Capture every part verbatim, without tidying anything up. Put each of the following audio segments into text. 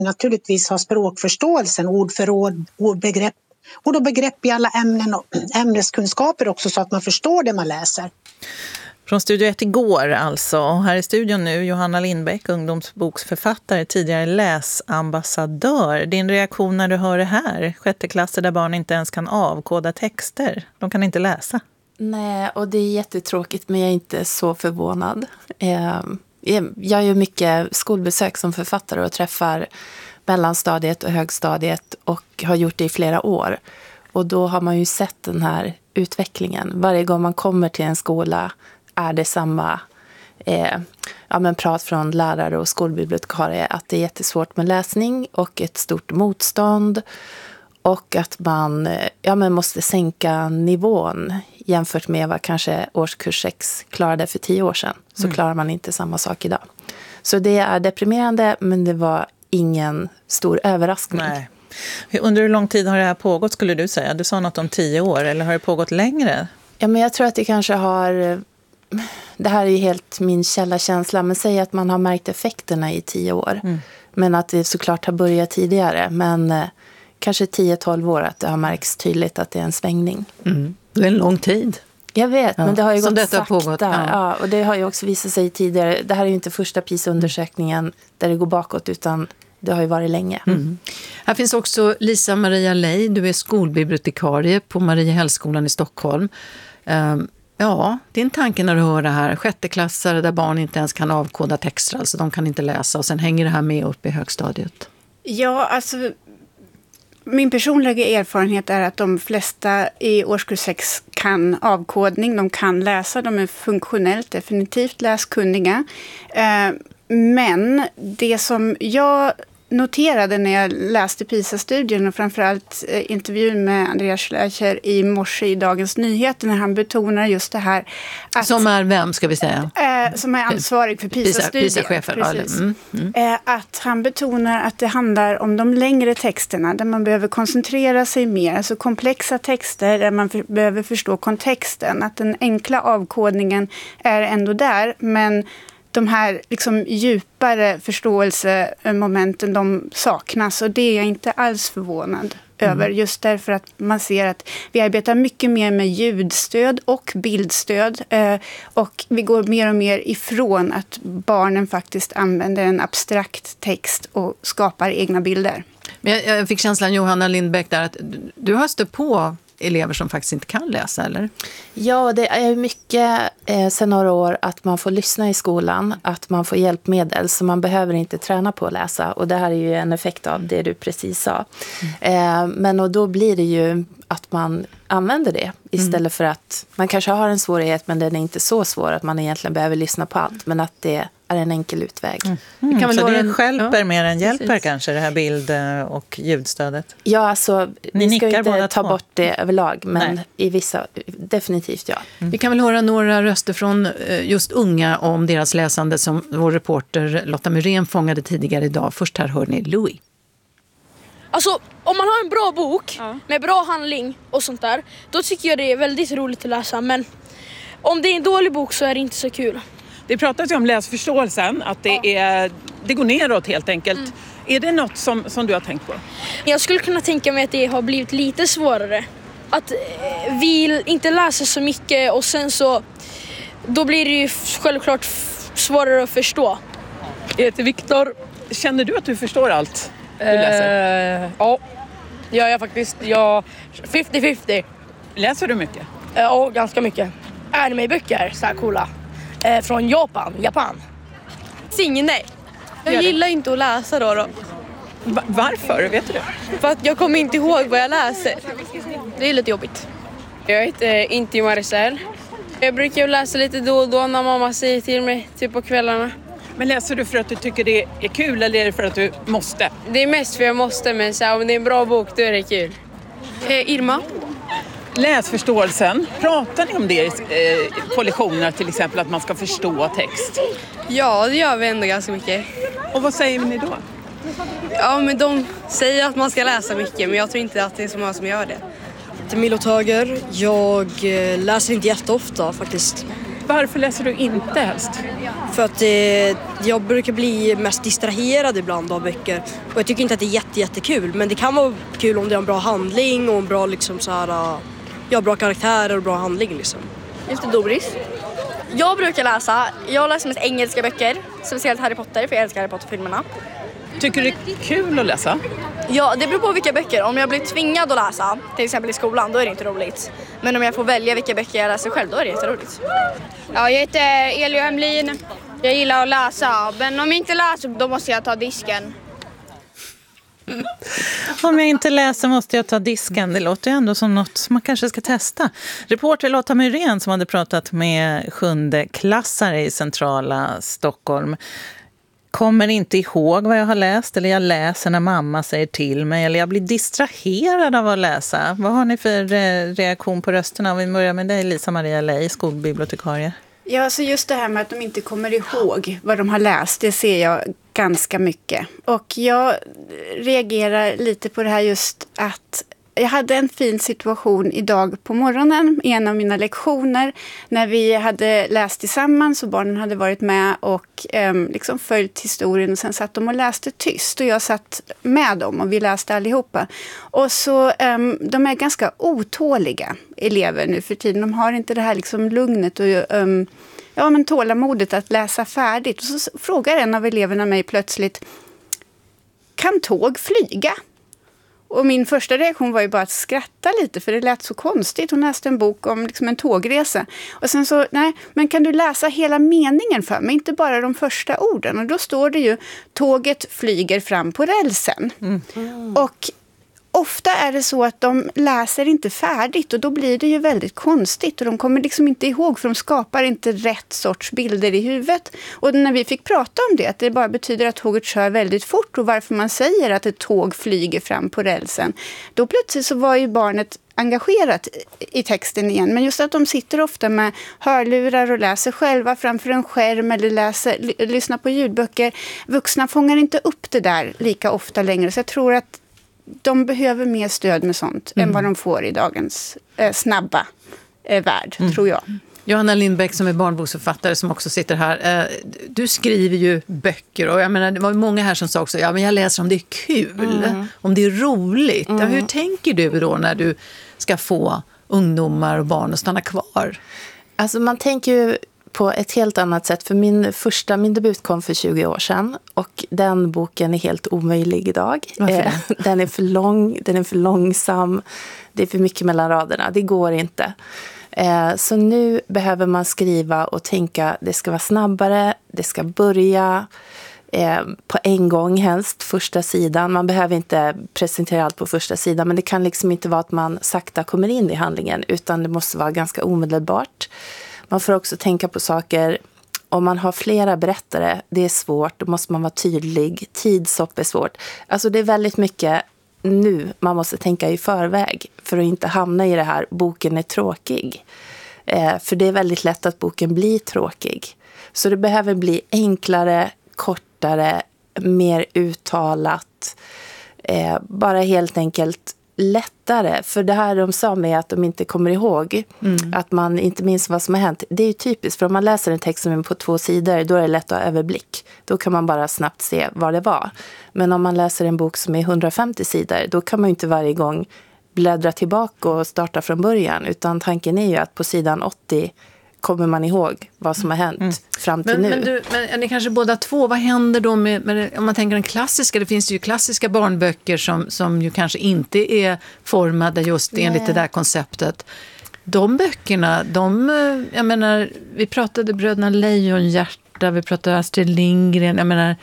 naturligtvis ha språkförståelsen, ordförråd, ordbegrepp, ord och begrepp i alla ämnen och ämneskunskaper också så att man förstår det man läser. Från Studio ett igår alltså. Och här i studion nu Johanna Lindbäck, ungdomsboksförfattare, tidigare läsambassadör. Din reaktion när du hör det här? Sjätteklasser där barn inte ens kan avkoda texter. De kan inte läsa. Nej, och det är jättetråkigt, men jag är inte så förvånad. Jag gör mycket skolbesök som författare och träffar mellanstadiet och högstadiet och har gjort det i flera år. Och då har man ju sett den här utvecklingen. Varje gång man kommer till en skola är det samma eh, ja, men prat från lärare och skolbibliotekarie att det är jättesvårt med läsning och ett stort motstånd och att man ja, men måste sänka nivån jämfört med vad kanske årskurs sex klarade för tio år sedan. Så mm. klarar man inte samma sak idag. Så det är deprimerande, men det var ingen stor överraskning. Nej. Under hur lång tid har det här pågått skulle du säga? Du sa något om tio år, eller har det pågått längre? Ja, men jag tror att det kanske har... Det här är ju helt min källarkänsla, men säg att man har märkt effekterna i tio år. Mm. Men att det såklart har börjat tidigare. Men eh, kanske tio tolv år att det har märkts tydligt att det är en svängning. Mm. Det är en lång tid. Jag vet, ja. Men det har ju Som gått sakta. Pågått, ja. Ja, och det har ju också visat sig tidigare. Det här är ju inte första PISA-undersökningen där det går bakåt, utan det har ju varit länge. Mm. Här finns också Lisa Maria Lej. Du är skolbibliotekarie på Mariehällskolan i Stockholm. Um, ja, din tanke när du hör det här. Sjätteklassare där barn inte ens kan avkoda texter. Alltså de kan inte läsa. Och sen hänger det här med upp i högstadiet. Ja, alltså... Min personliga erfarenhet är att de flesta i årskurs sex kan avkodning, de kan läsa, de är funktionellt definitivt läskunniga. Men det som jag noterade när jag läste PISA-studien och framförallt intervjun med Andreas Schleicher i morse i Dagens Nyheter när han betonar just det här. Att, som är vem ska vi säga? Eh, som är ansvarig för PISA-studien. PISA-chefen. Mm, mm. Eh, att han betonar att det handlar om de längre texterna där man behöver koncentrera sig mer. Alltså komplexa texter där man för, behöver förstå kontexten. Att den enkla avkodningen är ändå där, men de här liksom djupare förståelsemomenten, de saknas, och det är jag inte alls förvånad mm. över, just därför att man ser att vi arbetar mycket mer med ljudstöd och bildstöd eh, och vi går mer och mer ifrån att barnen faktiskt använder en abstrakt text och skapar egna bilder. Men jag, jag fick känslan, Johanna Lindbäck, där att du har stött på elever som faktiskt inte kan läsa, eller? Ja, det är mycket eh, sedan några år att man får lyssna i skolan, att man får hjälpmedel, så man behöver inte träna på att läsa. Och det här är ju en effekt av det du precis sa. Mm. Eh, men och då blir det ju att man använder det istället mm. för att man kanske har en svårighet, men den är inte så svår att man egentligen behöver lyssna på allt, men att det är en enkel utväg. Mm. Mm. Kan väl så det en... stjälper ja, mer än hjälper precis. Kanske det här bild- och ljudstödet? Ja, alltså Ni vi ska inte ta två. bort det överlag, men Nej. i vissa, definitivt ja. Mm. Vi kan väl höra några röster från just unga om deras läsande som vår reporter Lotta Myrén fångade tidigare idag. Först här hör ni Louis. Alltså, om man har en bra bok ja. med bra handling och sånt där, då tycker jag det är väldigt roligt att läsa. Men om det är en dålig bok så är det inte så kul. Det pratas ju om läsförståelsen, att det, ja. är, det går neråt helt enkelt. Mm. Är det något som, som du har tänkt på? Jag skulle kunna tänka mig att det har blivit lite svårare. Att vi inte läser så mycket och sen så, då blir det ju självklart svårare att förstå. Jag heter Viktor. Känner du att du förstår allt du läser? Uh, ja, ja, jag faktiskt. Jag femtio femtio. Läser du mycket? Ja, uh, ganska mycket. Anime-böcker, så här coola. Uh, från Japan, Japan. Singen, nej. Jag gillar inte att läsa då. då. Va- varför? Vet du det? För att jag kommer inte ihåg vad jag läser. Det är lite jobbigt. Jag heter Inti Maricel. Jag brukar läsa lite då och då när mamma säger till mig, typ på kvällarna. Men läser du för att du tycker det är kul eller är det för att du måste? Det är mest för jag måste, men så här, om det är en bra bok då är det kul. Eh, Irma? Läsförståelsen, pratar ni om det eh, på lektioner till exempel, att man ska förstå text? Ja, det gör vi ändå ganska mycket. Och vad säger ni då? Ja, men de säger att man ska läsa mycket, men jag tror inte att det är så många som gör det. Till Milo Tager, jag läser inte jätteofta faktiskt. Varför läser du inte helst? För att eh, jag brukar bli mest distraherad ibland av böcker. Och jag tycker inte att det är jätte, jättekul. Men det kan vara kul om det är en bra handling och en bra, liksom, så här, ja, bra karaktärer och bra handling. Liksom. Just det, Doris. Jag brukar läsa, jag läser mest engelska böcker. Speciellt Harry Potter, för jag älskar Harry Potter-filmerna. Tycker du det är kul att läsa? Ja, det beror på vilka böcker. Om jag blir tvingad att läsa, till exempel i skolan, då är det inte roligt. Men om jag får välja vilka böcker jag läser själv, då är det jätteroligt. Ja, jag heter Elio Hemlin. Jag gillar att läsa, men om jag inte läser, då måste jag ta disken. Om jag inte läser måste jag ta disken. Det låter ju ändå som något som man kanske ska testa. Reporter Lotta Myrén som hade pratat med sjunde klassare i centrala Stockholm. Kommer inte ihåg vad jag har läst, eller jag läser när mamma säger till mig, eller jag blir distraherad av att läsa. Vad har ni för reaktion på rösterna? Om vi börjar med dig, Lisa Maria Lej, skolbibliotekarie. Ja, så just det här med att de inte kommer ihåg vad de har läst, det ser jag ganska mycket. Och jag reagerar lite på det här just att jag hade en fin situation idag på morgonen i en av mina lektioner när vi hade läst tillsammans och barnen hade varit med och eh, liksom följt historien och sen satt de och läste tyst och jag satt med dem och vi läste allihopa. Och så eh, de är ganska otåliga elever nu för tiden. De har inte det här liksom lugnet och eh, ja, men tålamodet att läsa färdigt. Och så frågar en av eleverna mig plötsligt: kan tåg flyga? Och min första reaktion var ju bara att skratta lite, för det lät så konstigt. Hon läste en bok om liksom en tågresa. Och sen så, nej, men kan du läsa hela meningen för mig? Inte bara de första orden. Och då står det ju, tåget flyger fram på rälsen. Mm. Mm. Och ofta är det så att de läser inte färdigt och då blir det ju väldigt konstigt och de kommer liksom inte ihåg för de skapar inte rätt sorts bilder i huvudet. Och när vi fick prata om det, att det bara betyder att tåget kör väldigt fort och varför man säger att ett tåg flyger fram på rälsen, då plötsligt så var ju barnet engagerat i texten igen. Men just att de sitter ofta med hörlurar och läser själva framför en skärm eller läser, lyssnar på ljudböcker. Vuxna fångar inte upp det där lika ofta längre, så jag tror att de behöver mer stöd med sånt mm. än vad de får i dagens eh, snabba eh, värld, mm. tror jag. Johanna Lindbäck som är barnboksförfattare som också sitter här. Eh, du skriver ju böcker och jag menar, det var många här som sa också, ja men jag läser om det är kul, mm. om det är roligt. Mm. Ja, hur tänker du då när du ska få ungdomar och barn att stanna kvar? Alltså man tänker ju på ett helt annat sätt. För min första, min debut kom för tjugo år sedan. Och den boken är helt omöjlig idag. Varför det? Den är för lång, den är för långsam. Det är för mycket mellan raderna. Det går inte. Så nu behöver man skriva och tänka, det ska vara snabbare. Det ska börja på en gång helst, första sidan. Man behöver inte presentera allt på första sidan. Men det kan liksom inte vara att man sakta kommer in i handlingen. Utan det måste vara ganska omedelbart. Man får också tänka på saker, om man har flera berättare, det är svårt, då måste man vara tydlig, tidshopp är svårt. Alltså det är väldigt mycket nu man måste tänka i förväg för att inte hamna i det här, boken är tråkig. Eh, för det är väldigt lätt att boken blir tråkig. Så det behöver bli enklare, kortare, mer uttalat, eh, bara helt enkelt lättare. För det här de sa med att de inte kommer ihåg, mm. att man inte minns vad som har hänt. Det är ju typiskt, för om man läser en text som är på två sidor, då är det lätt att ha överblick. Då kan man bara snabbt se vad det var. Men om man läser en bok som är hundrafemtio sidor, då kan man ju inte varje gång bläddra tillbaka och starta från början. Utan tanken är ju att på sidan åttio kommer man ihåg vad som har hänt mm. fram till men, nu. Men, du, men är ni kanske båda två, vad händer då med, med, om man tänker den klassiska, det finns ju klassiska barnböcker som, som ju kanske inte är formade just Nej. enligt det där konceptet. De böckerna, de, jag menar, vi pratade Bröderna Lejonhjärta, vi pratade Astrid Lindgren, jag menar,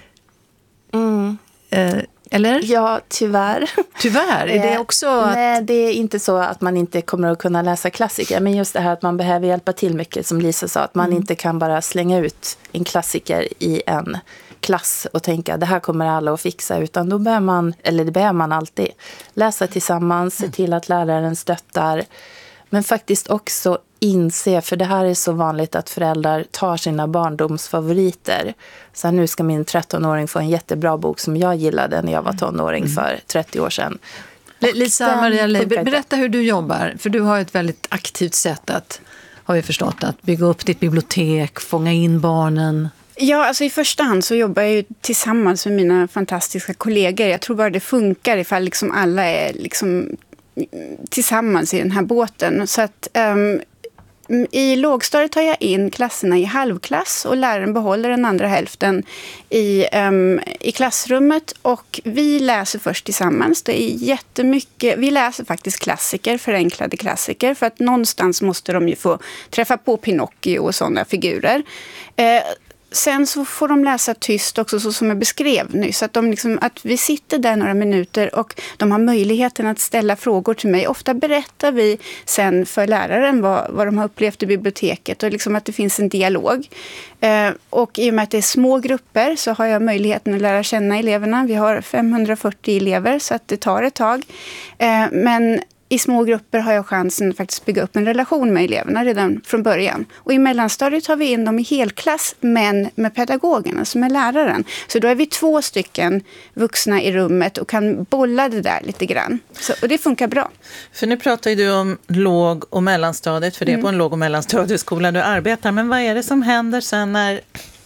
mm. eh, eller? Ja, tyvärr. Tyvärr? Är det också att... Nej, det är inte så att man inte kommer att kunna läsa klassiker. Men just det här att man behöver hjälpa till mycket, som Lisa sa. Att man mm. inte kan bara slänga ut en klassiker i en klass och tänka det här kommer alla att fixa. Utan då bör man, eller det bör man alltid, läsa tillsammans, se till att läraren stöttar. Men faktiskt också inse, för det här är så vanligt att föräldrar tar sina barndomsfavoriter. Så nu ska min trettonåring få en jättebra bok som jag gillade när jag var tonåring mm. för trettio år sedan. Lisa Maria Lej, berätta hur du jobbar. För du har ett väldigt aktivt sätt att har vi förstått, att bygga upp ditt bibliotek, fånga in barnen. Ja, alltså i första hand så jobbar jag ju tillsammans med mina fantastiska kollegor. Jag tror bara det funkar ifall liksom alla är liksom tillsammans i den här båten. Så att um, i lågstadiet tar jag in klasserna i halvklass och läraren behåller den andra hälften i, um, i klassrummet, och vi läser först tillsammans. Det är jättemycket, vi läser faktiskt klassiker, förenklade klassiker, för att någonstans måste de ju få träffa på Pinocchio och sådana figurer. Eh, Sen så får de läsa tyst också, så som jag beskrev nyss. Att, de liksom, att vi sitter där några minuter och de har möjligheten att ställa frågor till mig. Ofta berättar vi sen för läraren vad, vad de har upplevt i biblioteket, och liksom att det finns en dialog. Eh, och i och med att det är små grupper så har jag möjligheten att lära känna eleverna. Vi har femhundrafyrtio elever, så att det tar ett tag. Eh, men i små grupper har jag chansen att faktiskt bygga upp en relation med eleverna redan från början. Och i mellanstadiet har vi in dem i helklass, men med pedagogerna, som är läraren. Så då är vi två stycken vuxna i rummet och kan bolla det där lite grann. Så, och det funkar bra. För nu pratar ju du om låg- och mellanstadiet, för det är Mm. på en låg- och mellanstadieskola du arbetar. Men vad är det som händer sen när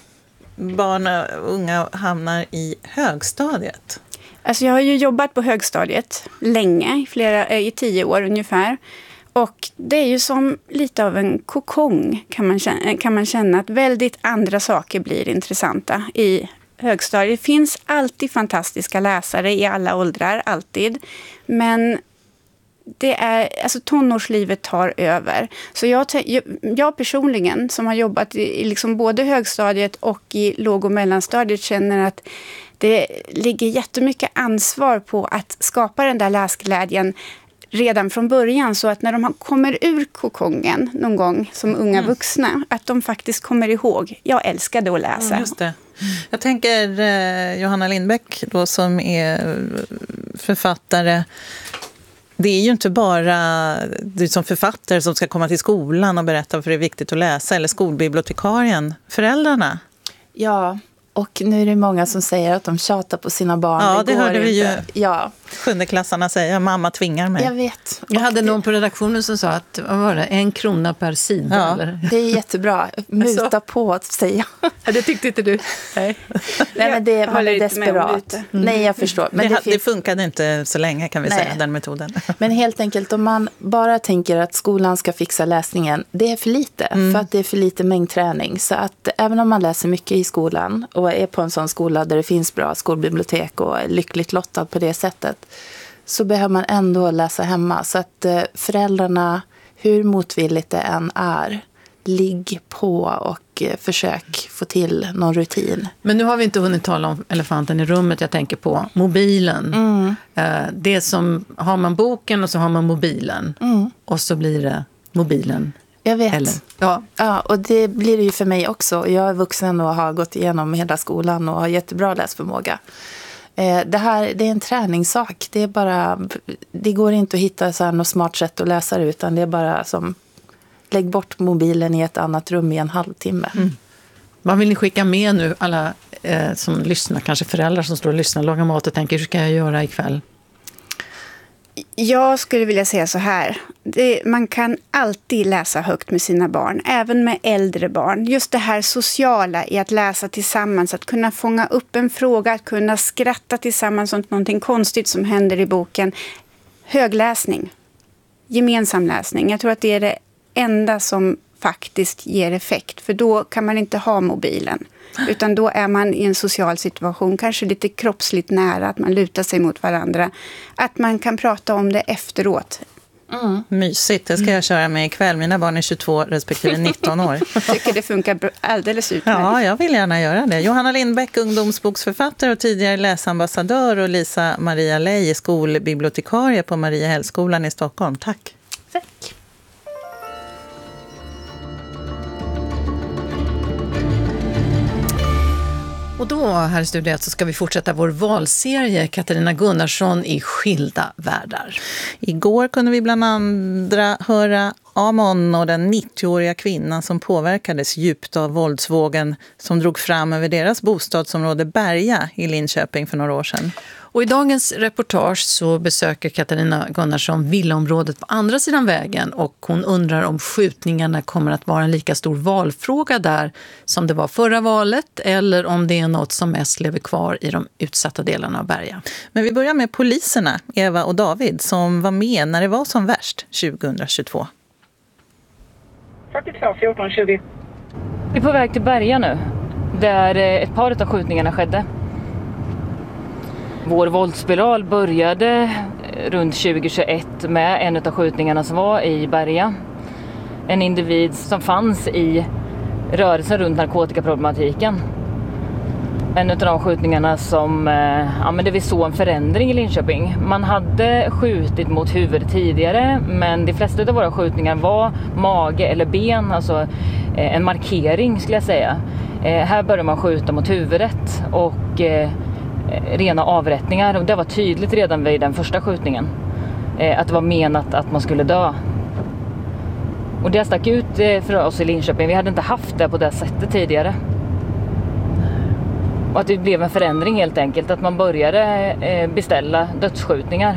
barn och unga hamnar i högstadiet? Alltså jag har ju jobbat på högstadiet länge, i, flera, i tio år ungefär. Och det är ju som lite av en kokong, kan man känna, kan man känna att väldigt andra saker blir intressanta i högstadiet. Det finns alltid fantastiska läsare i alla åldrar, alltid. Men det är, alltså tonårslivet tar över. Så jag, jag personligen, som har jobbat i liksom både högstadiet och i låg- och mellanstadiet, känner att det ligger jättemycket ansvar på att skapa den där läsglädjen redan från början, så att när de kommer ur kokongen någon gång som unga mm. vuxna, att de faktiskt kommer ihåg, jag älskade att läsa. Mm, just det. Jag tänker eh, Johanna Lindbäck då, som är författare. Det är ju inte bara du som författare som ska komma till skolan och berätta varför det är viktigt att läsa, eller skolbibliotekarien, föräldrarna. Ja, och nu är det många som säger att de tjatar på sina barn. Ja, det, det hörde vi inte. ju ja. sjundeklassarna säga. Mamma tvingar mig. Jag vet. Jag hade någon på redaktionen som sa att, vad var det, en krona per sida? Ja, eller? det är jättebra. Muta alltså. på att säga. Ja, det tyckte inte du. Nej, Nej men det var desperat. Mm. Nej, jag förstår. Men det, det, finns... det funkade inte så länge, kan vi Nej. säga, den metoden. Men helt enkelt, om man bara tänker att skolan ska fixa läsningen, det är för lite. Mm. För att det är för lite mängdträning. Så att även om man läser mycket i skolan och är på en sån skola där det finns bra skolbibliotek och är lyckligt lottad på det sättet, så behöver man ändå läsa hemma. Så att eh, föräldrarna, hur motvilligt det än är, ligg på och eh, försök få till någon rutin. Men nu har vi inte hunnit tala om elefanten i rummet. Jag tänker på mobilen. Mm. Eh, det som, har man boken och så har man mobilen. Mm. Och så blir det mobilen. Jag vet. Eller, ja. ja, och det blir det ju för mig också. Jag är vuxen och har gått igenom hela skolan och har jättebra läsförmåga. Det här, det är en träningssak. Det är bara, det går inte att hitta så här något smart sätt att läsa det, utan det är bara som, lägg bort mobilen i ett annat rum i en halvtimme. Mm. Vad vill ni skicka med nu, alla eh, som lyssnar, kanske föräldrar som står och lyssnar, lagar mat och tänker, hur ska jag göra ikväll? Jag skulle vilja säga så här. Det, man kan alltid läsa högt med sina barn, även med äldre barn. Just det här sociala i att läsa tillsammans, att kunna fånga upp en fråga, att kunna skratta tillsammans åt någonting konstigt som händer i boken. Högläsning, gemensam läsning. Jag tror att det är det enda som faktiskt ger effekt. För då kan man inte ha mobilen. Utan då är man i en social situation, kanske lite kroppsligt nära, att man lutar sig mot varandra. Att man kan prata om det efteråt. Mm. Mysigt, det ska jag köra med ikväll. Mina barn är tjugotvå respektive nitton år. Jag tycker det funkar alldeles utmärkt. Ja, jag vill gärna göra det. Johanna Lindbäck, ungdomsboksförfattare och tidigare läsambassadör, och Lisa Maria Ley, skolbibliotekarie på Mariehällskolan i Stockholm. Tack. Tack. Och då här i studion så ska vi fortsätta vår valserie Katarina Gunnarsson i skilda världar. Igår kunde vi bland andra höra Amon och den nittioåriga kvinnan som påverkades djupt av våldsvågen som drog fram över deras bostadsområde Berga i Linköping för några år sedan. Och i dagens reportage så besöker Katarina Gunnarsson villaområdet på andra sidan vägen och hon undrar om skjutningarna kommer att vara en lika stor valfråga där som det var förra valet eller om det är något som mest lever kvar i de utsatta delarna av Berga. Men vi börjar med poliserna, Eva och David, som var med när det var som värst tjugohundratjugotvå. fyrtiotvå fjorton tjugo. Vi är på väg till Berga nu, där ett par av skjutningarna skedde. Vår våldsspiral började runt tjugohundratjugoett med en av skjutningarna som var i Berga. En individ som fanns i rörelsen runt narkotikaproblematiken. En av de skjutningarna som, ja, men det vi såg en förändring i Linköping. Man hade skjutit mot huvudet tidigare, men de flesta av våra skjutningar var mage eller ben, alltså en markering skulle jag säga. Här började man skjuta mot huvudet och rena avrättningar, och det var tydligt redan vid den första skjutningen att det var menat att man skulle dö. Och det stack ut för oss i Linköping. Vi hade inte haft det på det sättet tidigare. Och att det blev en förändring helt enkelt, att man började beställa dödsskjutningar.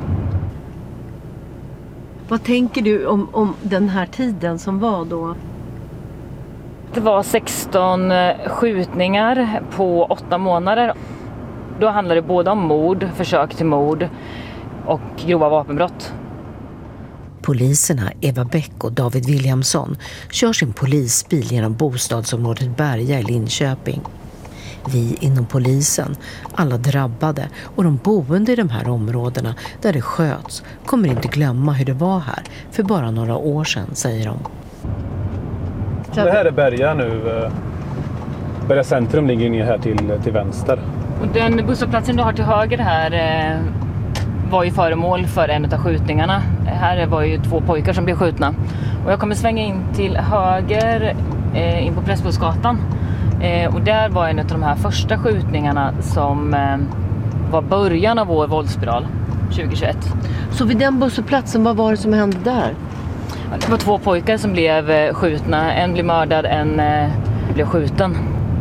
Vad tänker du om, om den här tiden som var då? Det var sexton skjutningar på åtta månader. Då handlar det både om mord, försök till mord och grova vapenbrott. Poliserna Eva Bäck och David Williamson kör sin polisbil genom bostadsområdet Berga i Linköping. Vi inom polisen, alla drabbade och de boende i de här områdena där det sköts kommer inte glömma hur det var här för bara några år sedan, säger de. Det här är Berga nu. Berga centrum ligger ner här till, till vänster. Och den busshållplatsen du har till höger här eh, var ju föremål för en av skjutningarna. Här var ju två pojkar som blev skjutna. Och jag kommer svänga in till höger eh, in på Pressbussgatan. Eh, och där var en av de här första skjutningarna som eh, var början av vår våldsspiral tjugohundratjugoett. Så vid den busshållplatsen, vad var det som hände där? Det var två pojkar som blev eh, skjutna. En blev mördad, en eh, blev skjuten.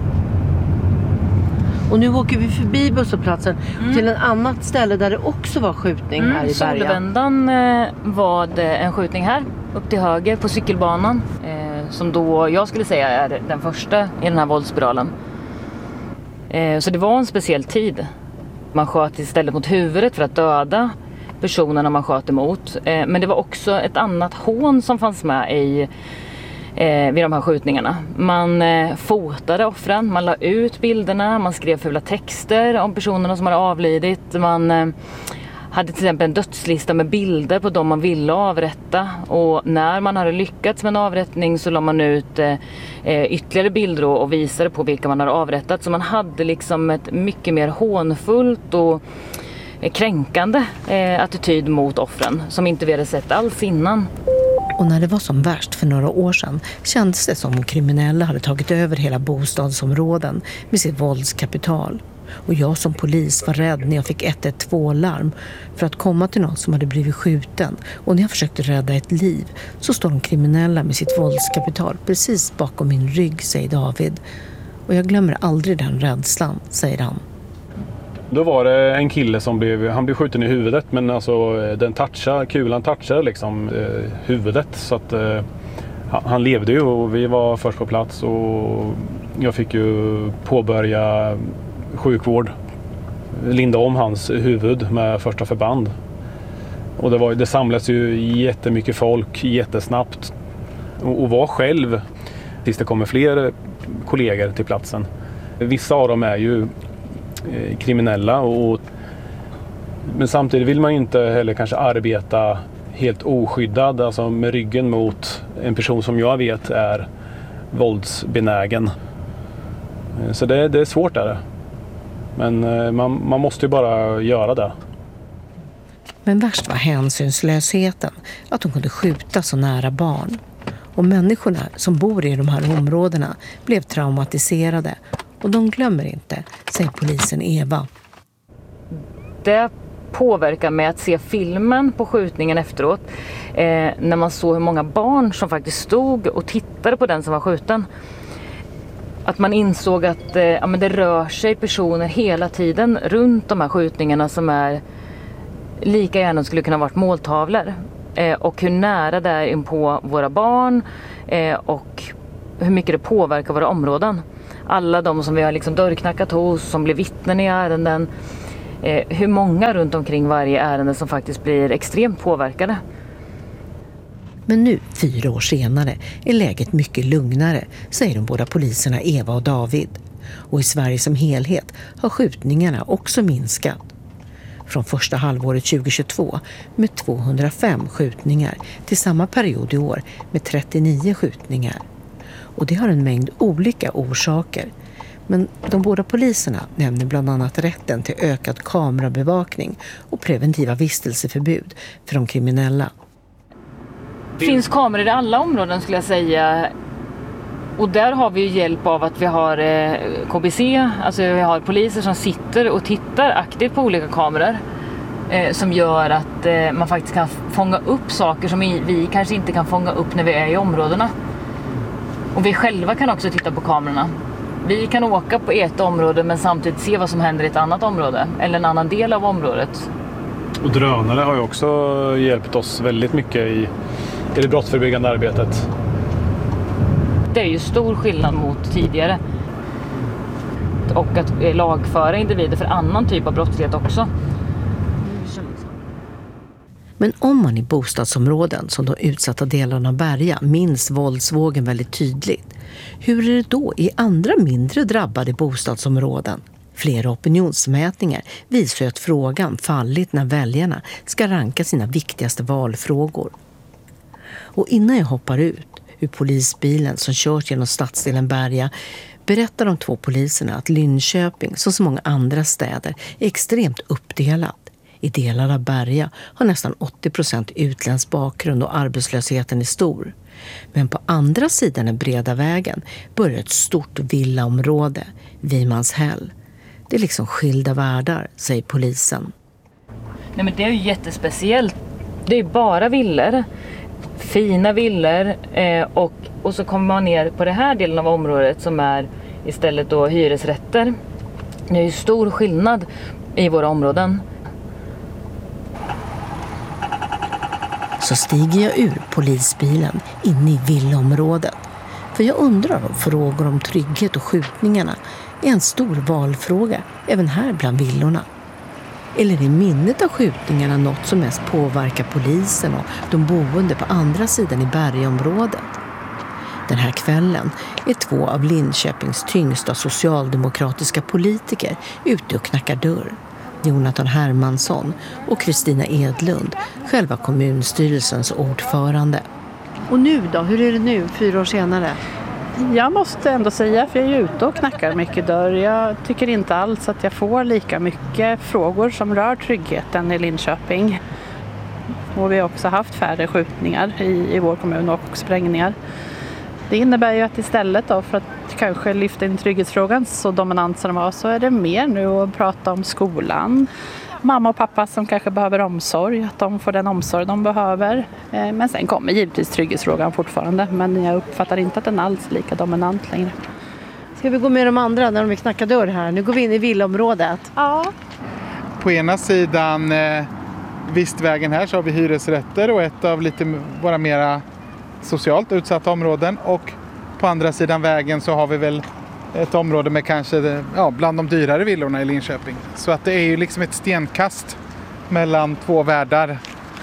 Och nu åker vi förbi busshållplatsen mm. till ett annat ställe där det också var skjutning mm, här i Berga. Solvändan eh, var det en skjutning här, upp till höger på cykelbanan. Eh, som då jag skulle säga är den första i den här våldsspiralen. Eh, så det var en speciell tid. Man sköt istället mot huvudet för att döda personerna man sköt emot. Eh, men det var också ett annat hån som fanns med i Eh, vid de här skjutningarna. Man eh, fotade offren, man la ut bilderna, man skrev fula texter om personerna som hade avlidit. Man eh, hade till exempel en dödslista med bilder på dem man ville avrätta, och när man hade lyckats med en avrättning så la man ut eh, ytterligare bilder och visade på vilka man hade avrättat. Så man hade liksom ett mycket mer hånfullt och eh, kränkande eh, attityd mot offren som inte vi hade sett alls innan. Och när det var som värst för några år sedan kändes det som om kriminella hade tagit över hela bostadsområden med sitt våldskapital. Och jag som polis var rädd när jag fick ett ett två-larm för att komma till någon som hade blivit skjuten. Och när jag försökte rädda ett liv så står de kriminella med sitt våldskapital precis bakom min rygg, säger David. Och jag glömmer aldrig den rädslan, säger han. Då var det en kille som blev, han blev skjuten i huvudet, men alltså den touchade, kulan touchade liksom eh, huvudet, så att eh, han levde ju och vi var först på plats och jag fick ju påbörja sjukvård, linda om hans huvud med första förband. Och det, var, det samlades ju jättemycket folk jättesnabbt och, och var själv tills det kommer fler kollegor till platsen. Vissa av dem är ju kriminella, och, men samtidigt vill man ju inte heller kanske arbeta helt oskyddad, alltså med ryggen mot en person som jag vet är våldsbenägen. Så det, det är svårt där. Men man, man måste ju bara göra det. Men värst var hänsynslösheten, att de kunde skjuta så nära barn. Och människorna som bor i de här områdena blev traumatiserade. Och de glömmer inte, säger polisen Eva. Det påverka med att se filmen på skjutningen efteråt. Eh, när man såg hur många barn som faktiskt stod och tittade på den som var skjuten. Att man insåg att eh, ja, men det rör sig personer hela tiden runt de här skjutningarna som är lika gärna skulle kunna varit måltavlor. Eh, och hur nära det är in på våra barn eh, och hur mycket det påverkar våra områden. Alla de som vi har liksom dörrknackat hos, som blir vittnen i ärenden. Eh, hur många runt omkring varje ärende som faktiskt blir extremt påverkade. Men nu, fyra år senare, är läget mycket lugnare, säger de båda poliserna Eva och David. Och i Sverige som helhet har skjutningarna också minskat. Från första halvåret tjugohundratjugotvå med tvåhundrafem skjutningar till samma period i år med trettionio skjutningar. Och det har en mängd olika orsaker. Men de båda poliserna nämner bland annat rätten till ökad kamerabevakning och preventiva vistelseförbud för de kriminella. Det finns kameror i alla områden skulle jag säga. Och där har vi ju hjälp av att vi har eh, K B C, alltså vi har poliser som sitter och tittar aktivt på olika kameror. Eh, som gör att eh, man faktiskt kan fånga upp saker som vi, vi kanske inte kan fånga upp när vi är i områdena. Och vi själva kan också titta på kamerorna. Vi kan åka på ett område men samtidigt se vad som händer i ett annat område. Eller en annan del av området. Och drönare har ju också hjälpt oss väldigt mycket i, i det brottsförebyggande arbetet. Det är ju stor skillnad mot tidigare. Och att lagföra individer för annan typ av brottslighet också. Men om man i bostadsområden som de utsatta delarna av Berga minns våldsvågen väldigt tydligt, hur är det då i andra mindre drabbade bostadsområden? Flera opinionsmätningar visar att frågan fallit när väljarna ska ranka sina viktigaste valfrågor. Och innan jag hoppar ut ur polisbilen som kört genom stadsdelen Berga berättar de två poliserna att Linköping, som så många andra städer, är extremt uppdelat. I delar av Berga har nästan åttio procent utländsk bakgrund och arbetslösheten är stor. Men på andra sidan den breda vägen börjar ett stort villaområde, Vimanshäll. Det är liksom skilda världar, säger polisen. Nej, men det är ju jättespeciellt. Det är bara villor, fina villor eh, och, och så kommer man ner på den här delen av området som är istället då hyresrätter. Det är ju stor skillnad i våra områden. Så stiger jag ur polisbilen in i villaområdet. För jag undrar om frågor om trygghet och skjutningarna är en stor valfråga även här bland villorna. Eller är minnet av skjutningarna något som mest påverkar polisen och de boende på andra sidan i Bergaområdet? Den här kvällen är två av Linköpings tyngsta socialdemokratiska politiker ute och knackar dörr. Jonathan Hermansson och Kristina Edlund, själva kommunstyrelsens ordförande. Och nu då? Hur är det nu, fyra år senare? Jag måste ändå säga, för jag är ute och knackar mycket dörr. Jag tycker inte alls att jag får lika mycket frågor som rör tryggheten i Linköping. Och vi har också haft färre skjutningar i, i vår kommun och sprängningar. Det innebär ju att istället då för att kanske lyfta in trygghetsfrågan så dominant som den var, så är det mer nu att prata om skolan. Mamma och pappa som kanske behöver omsorg, att de får den omsorg de behöver. Men sen kommer givetvis trygghetsfrågan fortfarande, men jag uppfattar inte att den alls är lika dominant längre. Ska vi gå med de andra när de vill knacka dörr här? Nu går vi in i villaområdet. Ja. På ena sidan eh, Vistvägen här så har vi hyresrätter och ett av lite våra mera socialt utsatta områden. Och på andra sidan vägen så har vi väl ett område med kanske ja, bland de dyrare villorna i Linköping. Så att det är ju liksom ett stenkast mellan två världar.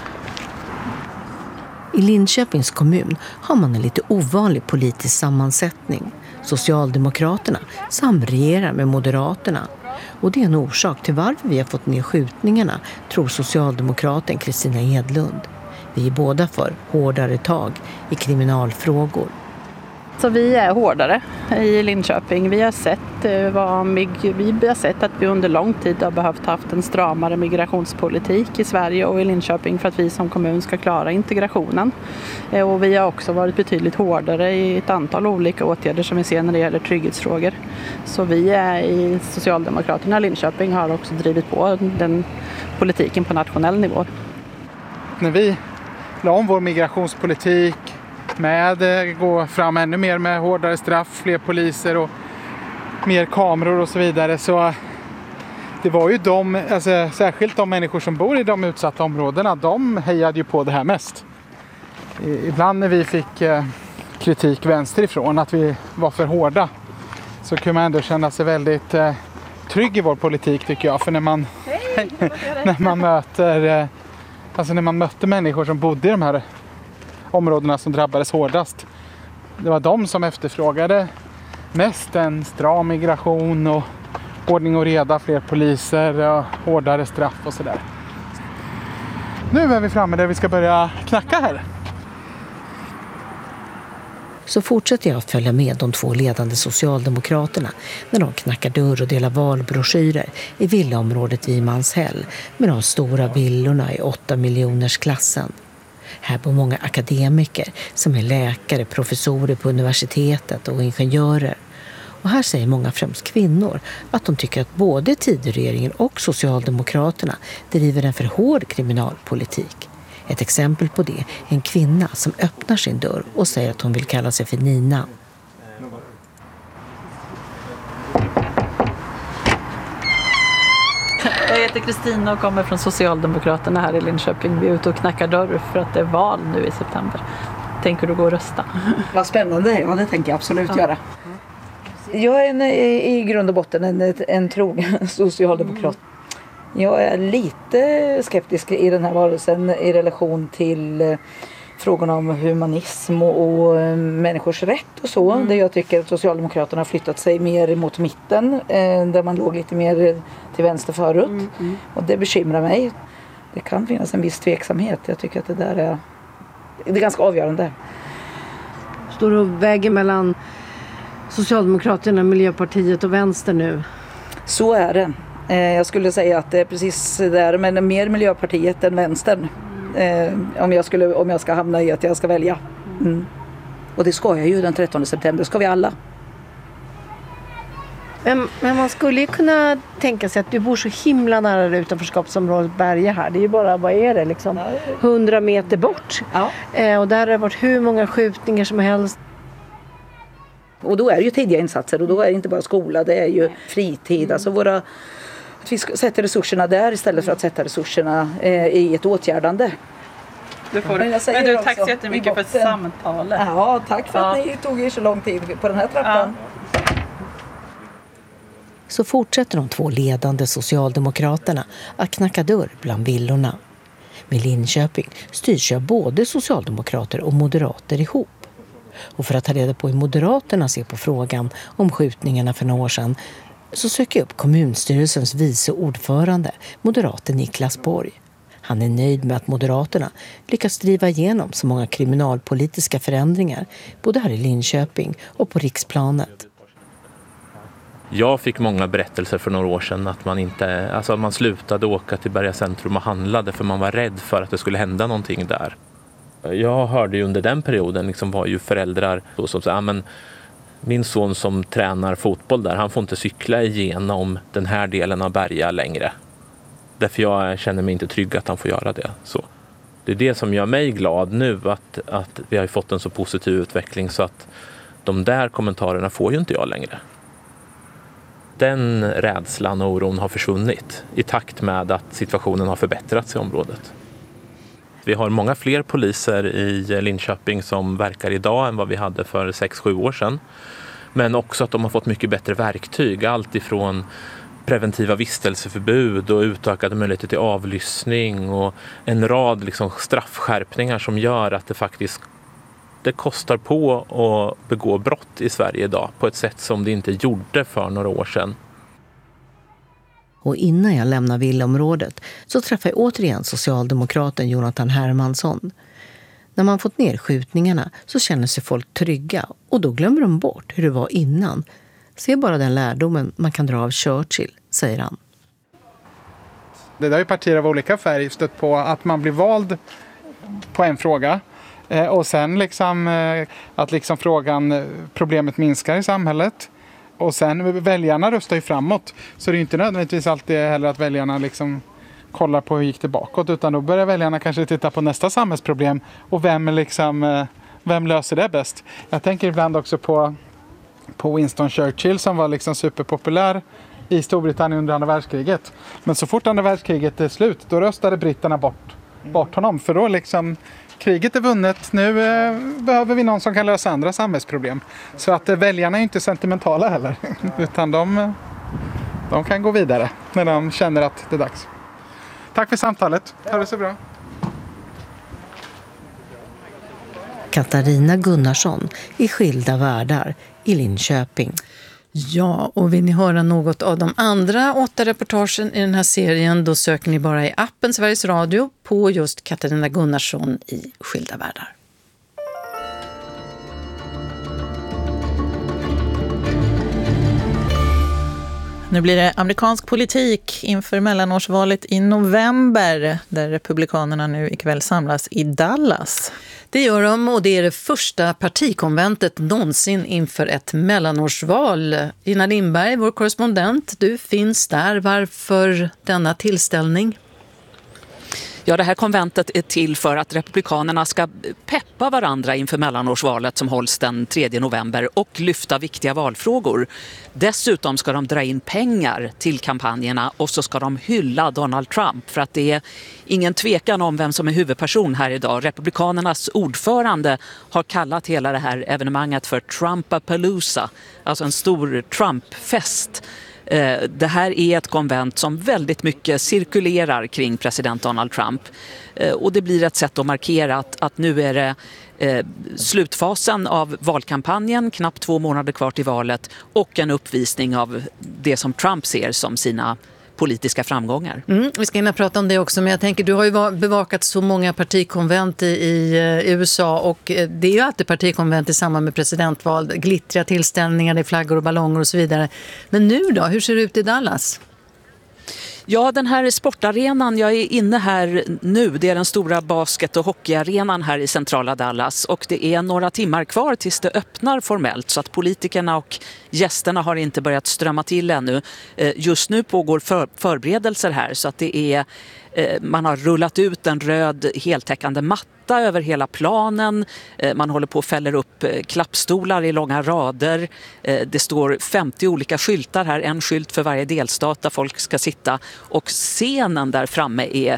I Linköpings kommun har man en lite ovanlig politisk sammansättning. Socialdemokraterna samregerar med Moderaterna. Och det är en orsak till varför vi har fått ner skjutningarna, tror socialdemokraten Kristina Edlund. Vi är båda för hårdare tag i kriminalfrågor. Så vi är hårdare i Linköping. Vi har sett, vad, vi har sett att vi under lång tid har behövt haft en stramare migrationspolitik i Sverige och i Linköping för att vi som kommun ska klara integrationen. Och vi har också varit betydligt hårdare i ett antal olika åtgärder som vi ser när det gäller trygghetsfrågor. Så vi är i Socialdemokraterna i Linköping har också drivit på den politiken på nationell nivå. När vi la om vår migrationspolitik med eh, gå fram ännu mer med hårdare straff, fler poliser och mer kameror och så vidare, så det var ju de, alltså, särskilt de människor som bor i de utsatta områdena, de hejade ju på det här mest. Ibland när vi fick eh, kritik vänsterifrån att vi var för hårda, så kunde man ändå känna sig väldigt eh, trygg i vår politik, tycker jag. För när man, när man möter eh, alltså när man mötte människor som bodde i de här områdena som drabbades hårdast, det var de som efterfrågade mest en stram migration och ordning och reda, fler poliser och hårdare straff och sådär. Nu är vi framme där vi ska börja knacka här. Så fortsätter jag att följa med de två ledande socialdemokraterna när de knackar dörr och delar valbroschyrer i villaområdet Vimanshäll med de stora villorna i åtta miljoners klassen. Här bor många akademiker som är läkare, professorer på universitetet och ingenjörer. Och här säger många, främst kvinnor, att de tycker att både Tidöregeringen och Socialdemokraterna driver en för hård kriminalpolitik. Ett exempel på det är en kvinna som öppnar sin dörr och säger att hon vill kalla sig för Nina. Jag heter Kristina och kommer från Socialdemokraterna här i Linköping. Vi är ute och knackar dörr för att det är val nu i september. Tänker du gå och rösta? Vad spännande, ja det tänker jag absolut ja. göra. Jag är en, i grund och botten en, en trogen socialdemokrat. Jag är lite skeptisk i den här varelsen i relation till eh, frågorna om humanism och, och eh, människors rätt och så. Mm. Där jag tycker att Socialdemokraterna har flyttat sig mer mot mitten, eh, där man låg lite mer till vänster förut. Mm. Mm. Och det bekymrar mig. Det kan finnas en viss tveksamhet. Jag tycker att det där är, det är ganska avgörande. Står och väger mellan Socialdemokraterna, Miljöpartiet och Vänster nu? Så är det. Jag skulle säga att det är precis där, men mer Miljöpartiet än Vänstern. Eh, om, jag skulle, om jag ska hamna i att jag ska välja. Mm. Och det ska jag ju den trettonde september, ska vi alla. Men, men man skulle ju kunna tänka sig att du bor så himla nära det utanförskapsområdet Berga här. Det är ju bara, vad är det liksom, hundra meter bort. Ja. Eh, och där har det varit hur många skjutningar som helst. Och då är det ju tidiga insatser och då är det inte bara skola, det är ju fritid. Mm. Alltså våra, att vi sätter resurserna där istället för att sätta resurserna eh, i ett åtgärdande. Du får det. Men, Men du, tack så jättemycket för samtalet. Ja, tack för ja. att ni tog er så lång tid på den här trappan. Ja. Så fortsätter de två ledande socialdemokraterna att knacka dörr bland villorna. Med Linköping styrs jag både socialdemokrater och moderater ihop. Och för att ta reda på hur Moderaterna ser på frågan om skjutningarna för några år sedan så söker jag upp kommunstyrelsens vice ordförande, moderaten Niklas Borg. Han är nöjd med att Moderaterna lyckas driva igenom så många kriminalpolitiska förändringar både här i Linköping och på riksplanet. Jag fick många berättelser för några år sedan att man inte, alltså man slutade åka till Berga centrum och handlade för man var rädd för att det skulle hända någonting där. Jag hörde ju under den perioden liksom var ju föräldrar då som sa, men min son som tränar fotboll där, han får inte cykla igenom den här delen av Berga längre. Därför jag känner mig inte trygg att han får göra det. Så det är det som gör mig glad nu, att, att vi har fått en så positiv utveckling så att de där kommentarerna får ju inte jag längre. Den rädslan och oron har försvunnit i takt med att situationen har förbättrats i området. Vi har många fler poliser i Linköping som verkar idag än vad vi hade för sex sju år sedan. Men också att de har fått mycket bättre verktyg. Allt ifrån preventiva vistelseförbud och utökade möjligheter till avlyssning och en rad liksom straffskärpningar som gör att det faktiskt det kostar på att begå brott i Sverige idag på ett sätt som det inte gjorde för några år sedan. Och innan jag lämnar villaområdet så träffar jag återigen socialdemokraten Jonathan Hermansson. När man fått ner skjutningarna så känner sig folk trygga och då glömmer de bort hur det var innan. Se bara den lärdomen man kan dra av Churchill, säger han. Det där är partier av olika färg stött på att man blir vald på en fråga. Och sen liksom att liksom frågan, problemet minskar i samhället. Och sen väljarna röstar ju framåt. Så det är ju inte nödvändigtvis alltid heller att väljarna liksom kollar på hur gick det bakåt, utan då börjar väljarna kanske titta på nästa samhällsproblem och vem, liksom, vem löser det bäst. Jag tänker ibland också på, på Winston Churchill som var liksom superpopulär i Storbritannien under andra världskriget. Men så fort andra världskriget är slut, då röstade britterna bort, bort honom. För då liksom, kriget är vunnet, nu eh, behöver vi någon som kan lösa andra samhällsproblem. Så att eh, väljarna är inte sentimentala heller, utan de, de kan gå vidare när de känner att det är dags. Tack för samtalet, ha det så bra. Katarina Gunnarsson i Skilda världar i Linköping. Ja, och vill ni höra något av de andra åtta reportagen i den här serien, då söker ni bara i appen Sveriges Radio på just Katarina Gunnarsson i Skilda världar. Nu blir det amerikansk politik inför mellanårsvalet i november, där republikanerna nu ikväll samlas i Dallas. Det gör de, och det är det första partikonventet någonsin inför ett mellanårsval. Gina Lindberg, vår korrespondent, du finns där. Varför denna tillställning? Ja, det här konventet är till för att republikanerna ska peppa varandra inför mellanårsvalet som hålls den tredje november och lyfta viktiga valfrågor. Dessutom ska de dra in pengar till kampanjerna och så ska de hylla Donald Trump, för att det är ingen tvekan om vem som är huvudperson här idag. Republikanernas ordförande har kallat hela det här evenemanget för Trumpapalooza, alltså en stor Trump-fest. Det här är ett konvent som väldigt mycket cirkulerar kring president Donald Trump, och det blir ett sätt att markera att, att nu är det eh, slutfasen av valkampanjen, knappt två månader kvar till valet, och en uppvisning av det som Trump ser som sina politiska framgångar. Mm, vi ska hinna prata om det också, men jag tänker, du har ju bevakat så många partikonvent i, i U S A, och det är ju alltid partikonvent i samband med presidentval, glittriga tillställningar, flaggor och ballonger och så vidare. Men nu då, hur ser det ut i Dallas? Ja, den här sportarenan, jag är inne här nu, det är den stora basket- och hockeyarenan här i centrala Dallas, och det är några timmar kvar tills det öppnar formellt, så att politikerna och gästerna har inte börjat strömma till ännu. Just nu pågår för, förberedelser här, så att det är, man har rullat ut en röd heltäckande matta över hela planen. Man håller på att fäller upp klappstolar i långa rader. Det står femtio olika skyltar här, en skylt för varje delstat där folk ska sitta. Och scenen där framme är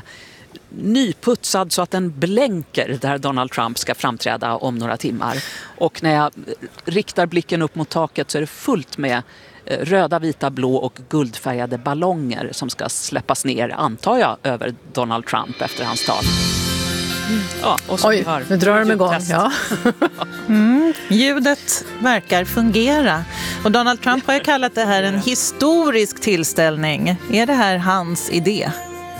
nyputsad så att den blänker där Donald Trump ska framträda om några timmar. Och när jag riktar blicken upp mot taket så är det fullt med röda, vita, blå och guldfärgade ballonger som ska släppas ner, antar jag, över Donald Trump efter hans tal. Ja, och Oj, hör, nu drar de igång. Ja. mm, ljudet verkar fungera. Och Donald Trump har ju kallat det här en historisk tillställning. Är det här hans idé?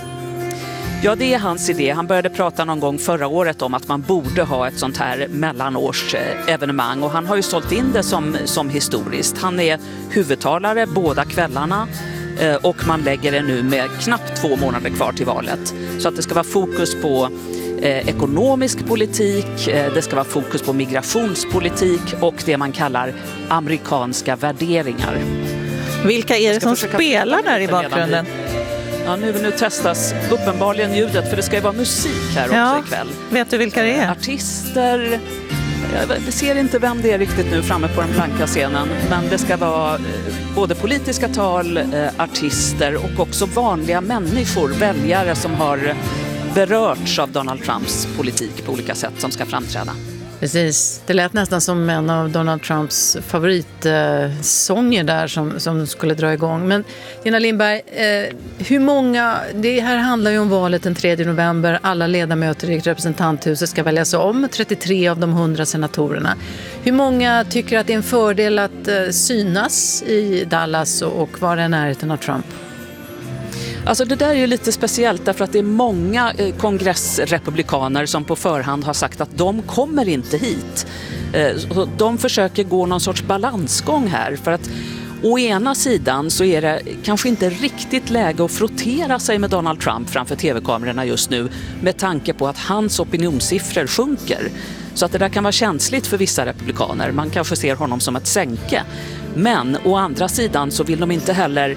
Ja, det är hans idé. Han började prata någon gång förra året om att man borde ha ett sånt här mellanårsevenemang, och han har ju sålt in det som, som historiskt. Han är huvudtalare båda kvällarna, och man lägger det nu med knappt två månader kvar till valet. Så att det ska vara fokus på eh, ekonomisk politik, eh, det ska vara fokus på migrationspolitik och det man kallar amerikanska värderingar. Vilka är det som spelar där i bakgrunden? Ja, nu, nu testas uppenbarligen ljudet, för det ska ju vara musik här ja, också ikväll. Vet du vilka det är? Artister. Jag ser inte vem det är riktigt nu framme på den blanka scenen, men det ska vara både politiska tal, artister och också vanliga människor, väljare som har berörts av Donald Trumps politik på olika sätt som ska framträda. Precis, det lät nästan som en av Donald Trumps favoritsånger där som, som skulle dra igång. Men Gina Lindberg, eh, hur många, det här handlar ju om valet den tredje november, alla ledamöter i representanthuset ska väljas om, trettiotre av de hundra senatorerna. Hur många tycker att det är en fördel att eh, synas i Dallas och, och vara i närheten av Trump? Alltså det där är ju lite speciellt därför att det är många eh, kongressrepublikaner som på förhand har sagt att de kommer inte hit. Eh, så de försöker gå någon sorts balansgång här, för att å ena sidan så är det kanske inte riktigt läge att frottera sig med Donald Trump framför tv-kamerorna just nu med tanke på att hans opinionssiffror sjunker. Så att det där kan vara känsligt för vissa republikaner. Man kanske ser honom som ett sänke. Men å andra sidan så vill de inte heller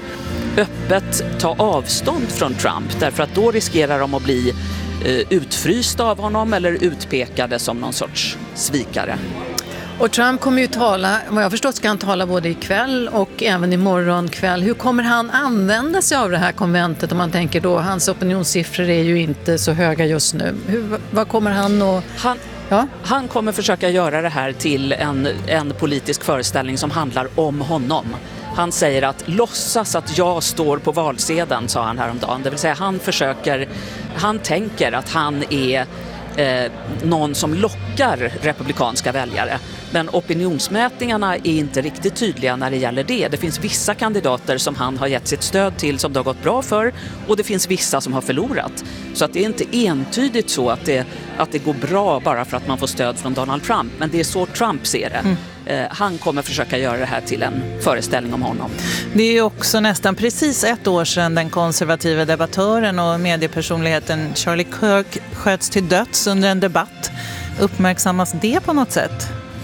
öppet ta avstånd från Trump, därför att då riskerar de att bli eh, utfrysta av honom eller utpekade som någon sorts svikare. Och Trump kommer ju tala, vad jag förstått ska han tala både ikväll och även imorgon kväll. Hur kommer han använda sig av det här konventet om man tänker då, hans opinionssiffror är ju inte så höga just nu. Hur, vad kommer han att... Han, ja? han kommer försöka göra det här till en, en politisk föreställning som handlar om honom. Han säger att låtsas att jag står på valsedeln, sa han häromdagen. Det vill säga han försöker, han tänker att han är eh, någon som lockar republikanska väljare. Men opinionsmätningarna är inte riktigt tydliga när det gäller det. Det finns vissa kandidater som han har gett sitt stöd till som det har gått bra för, och det finns vissa som har förlorat. Så att det är inte entydigt så att det, att det går bra bara för att man får stöd från Donald Trump. Men det är så Trump ser det. Mm. Eh, han kommer försöka göra det här till en föreställning om honom. Det är ju också nästan precis ett år sedan den konservativa debattören och mediepersonligheten Charlie Kirk sköts till döds under en debatt. Uppmärksammas det på något sätt?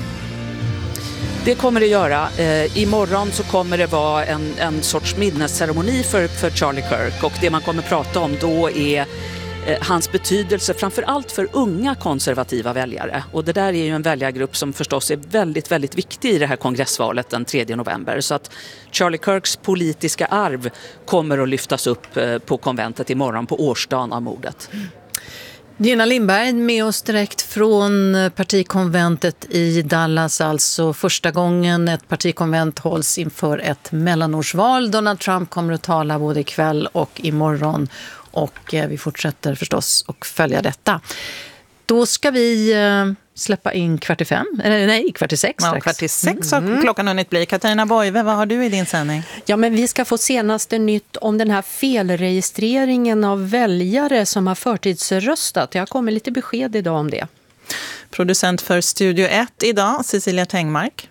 Det kommer det göra. Eh, imorgon så kommer det vara en, en sorts minnesceremoni för, för Charlie Kirk, och det man kommer prata om då är eh, hans betydelse framförallt för unga konservativa väljare. Och det där är ju en väljargrupp som förstås är väldigt, väldigt viktig i det här kongressvalet den tredje november. Så att Charlie Kirks politiska arv kommer att lyftas upp eh, på konventet imorgon på årsdagen av mordet. Gina Lindberg med oss direkt från partikonventet i Dallas, alltså första gången ett partikonvent hålls inför ett mellanårsval. Donald Trump kommer att tala både ikväll och imorgon, och vi fortsätter förstås att följa detta. Då ska vi släppa in kvart i fem, eller nej, kvart i sex. Ja, kvart i sex har mm. klockan hunnit bli. Katarina Boive, vad har du i din sändning? Ja, men vi ska få senaste nytt om den här felregistreringen av väljare som har förtidsröstat. Jag kommer lite besked idag om det. Producent för Studio ett idag, Cecilia Tengmark.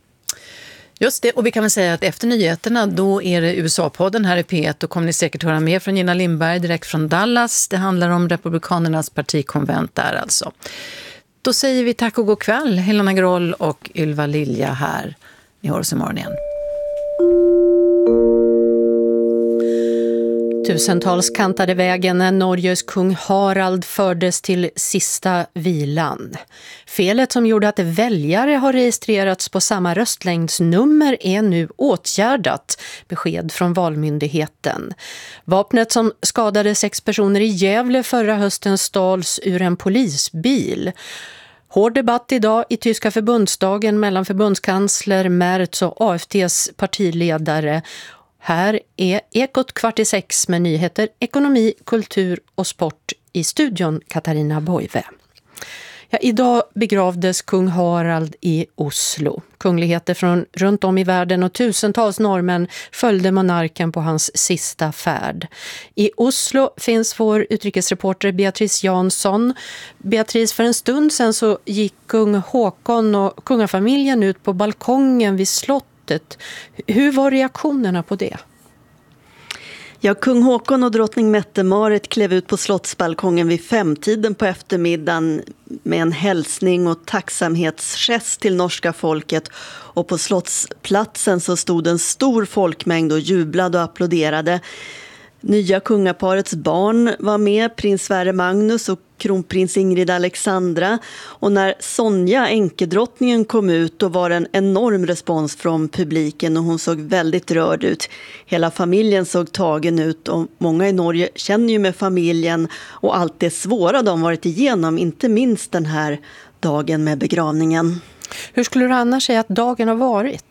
Just det, och vi kan väl säga att efter nyheterna då är det U S A-podden här i P ett. Då kommer ni säkert höra mer från Gina Lindberg direkt från Dallas. Det handlar om Republikanernas partikonvent där alltså. Då säger vi tack och god kväll, Helena Groll och Ylva Lilja här. Ni hör oss imorgon igen. Tusentals kantade vägen när Norges kung Harald fördes till sista vilan. Felet som gjorde att väljare har registrerats på samma röstlängdsnummer är nu åtgärdat, besked från Valmyndigheten. Vapnet som skadade sex personer i Gävle förra hösten stals ur en polisbil. Hård debatt idag i tyska förbundsdagen mellan förbundskansler Merz och A F D:s partiledare. Här är Ekot kvart i sex med nyheter, ekonomi, kultur och sport i studion Katarina Boive. Ja, idag begravdes kung Harald i Oslo. Kungligheter från runt om i världen och tusentals norrmän följde monarken på hans sista färd. I Oslo finns vår utrikesreporter Beatrice Jansson. Beatrice, för en stund sedan så gick kung Håkon och kungafamiljen ut på balkongen vid slottet. Hur var reaktionerna på det? Ja, kung Håkon och drottning Mette-Marit klev ut på slottsbalkongen vid femtiden på eftermiddagen med en hälsning och tacksamhetsgest till norska folket. Och på slottsplatsen så stod en stor folkmängd och jublade och applåderade. Nya kungaparets barn var med, prins Sverre Magnus och kronprins Ingrid Alexandra. Och när Sonja, enkedrottningen, kom ut då var det en enorm respons från publiken och hon såg väldigt rörd ut. Hela familjen såg tagen ut och många i Norge känner ju med familjen och allt det svåra de varit igenom, inte minst den här dagen med begravningen. Hur skulle du annars säga att dagen har varit?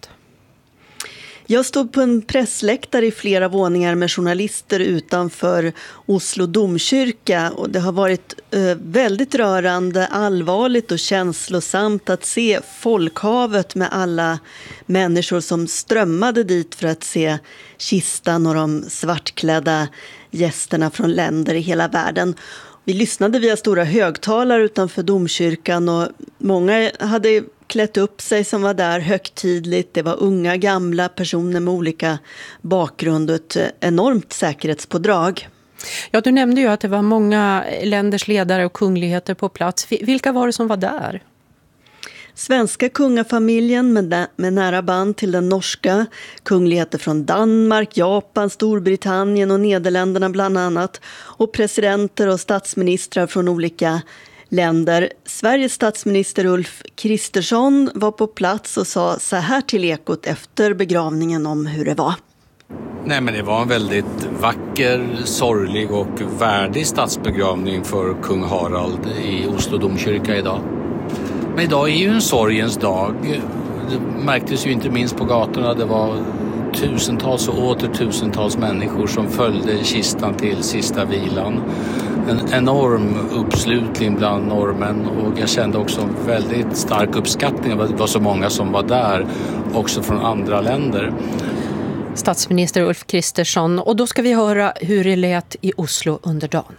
Jag stod på en pressläktare i flera våningar med journalister utanför Oslo domkyrka och det har varit eh, väldigt rörande, allvarligt och känslosamt att se folkhavet med alla människor som strömmade dit för att se kistan och de svartklädda gästerna från länder i hela världen. Vi lyssnade via stora högtalare utanför domkyrkan och många hade klätt upp sig som var där högtidligt. Det var unga, gamla personer med olika bakgrund och ett enormt säkerhetspådrag. Ja, du nämnde ju att det var många länders ledare och kungligheter på plats. Vilka var det som var där? Svenska kungafamiljen med, med nära band till den norska, kungligheter från Danmark, Japan, Storbritannien och Nederländerna bland annat, och presidenter och statsministrar från olika länder. Sveriges statsminister Ulf Kristersson var på plats och sa så här till Ekot efter begravningen om hur det var. Nej, men det var en väldigt vacker, sorglig och värdig statsbegravning för kung Harald i Oslo domkyrka idag. Men idag är ju en sorgens dag. Det märktes ju inte minst på gatorna. Det var tusentals och åter tusentals människor som följde kistan till sista vilan. En enorm uppslutning bland norrmän, och jag kände också väldigt stark uppskattning av att det var så många som var där, också från andra länder. Statsminister Ulf Kristersson, och då ska vi höra hur det lät i Oslo under dagen.